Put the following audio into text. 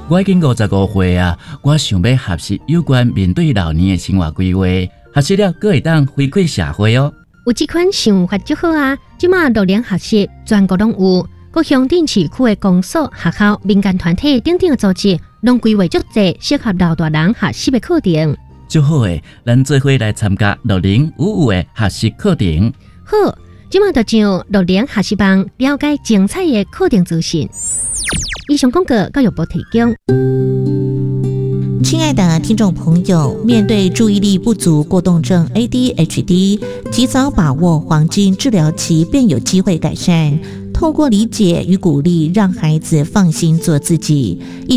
我已经55岁啊，我想要学习有关面对老年的生活规划，学习了阁会当回馈社会哦。 有这款想法就好啊！即马老年学习全国拢有，各乡镇市区的公所、学校、民间团体等等的组织，拢规划足侪适合老大人学习的课程。 就好诶，咱做伙来参加6055的学习课程。 好，即马就上60学习网了解精彩的课程资讯。以上广告教育部提供。 亲爱的听众朋友，面对注意力不足过动症 ADHD， 及早把握黄金治疗期便有机会改善。透过理解与鼓励，让孩子放心做自己。